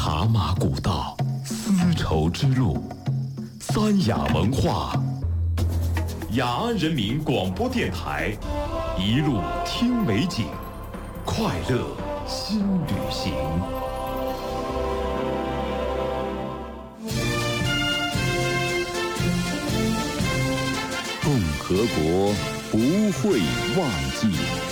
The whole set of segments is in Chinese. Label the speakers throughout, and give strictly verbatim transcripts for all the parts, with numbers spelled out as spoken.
Speaker 1: 茶马古道，丝绸之路，三雅文化。雅安人民广播电台，一路听美景，快乐新旅行。
Speaker 2: 共和国不会忘记。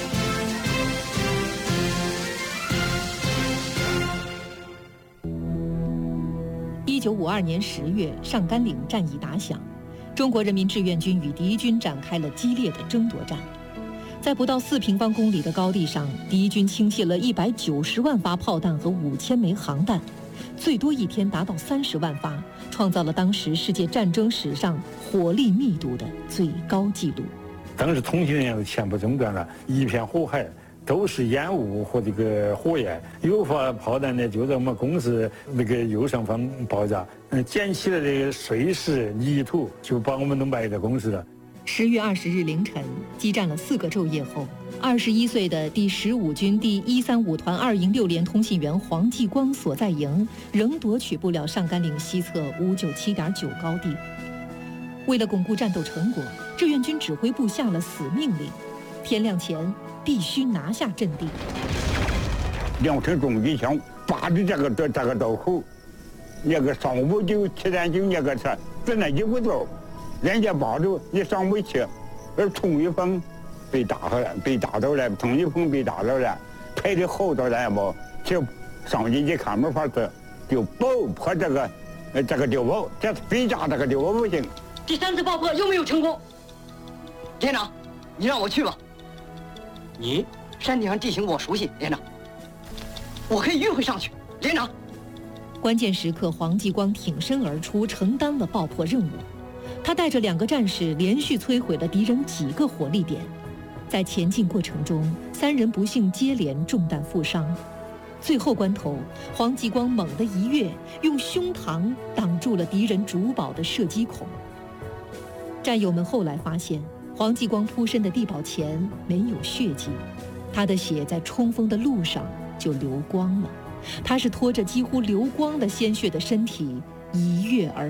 Speaker 3: 一九五二年十月，上甘岭战役打响，中国人民志愿军与敌军展开了激烈的争夺战。在不到四平方公里的高地上，敌军倾泻了一百九十万发炮弹和五千枚航弹，最多一天达到三十万发，创造了当时世界战争史上火力密度的最高纪录。
Speaker 4: 当时通行人全部中断了，一片火海，都是烟雾和这个火焰。有发炮弹呢，就在我们公司那个右上方爆炸，嗯，溅起了这个碎石泥土，就把我们都埋在公司了。
Speaker 3: 十月二十日凌晨，激战了四个昼夜后，二十一岁的第十五军第一三五团二营六连通信员黄继光所在营仍夺取不了上甘岭西侧五九七点九高地。为了巩固战斗成果，志愿军指挥部下了死命令：天亮前必须拿下阵地。
Speaker 5: 两声重机枪把着这个这这个道口，那个上午就七点九那个车在那一不走，人家把着你上不去，而冲一风被打了，被打到了，冲一风被打到了，排的后头来嘛，就上去一看没法子，就爆破这个呃这个碉堡，这飞炸这个碉堡不行。
Speaker 6: 第三次爆破有没有成功？连长，你让我去吧。你山顶上地形我熟悉，连长，我可以迂回上去。连长，
Speaker 3: 关键时刻，黄继光挺身而出，承担了爆破任务。他带着两个战士连续摧毁了敌人几个火力点，在前进过程中，三人不幸接连中弹负伤。最后关头，黄继光猛地一跃，用胸膛挡住了敌人主堡的射击孔。战友们后来发现，黄继光扑身的地堡前没有血迹，他的血在冲锋的路上就流光了。他是拖着几乎流光的鲜血的身体一跃而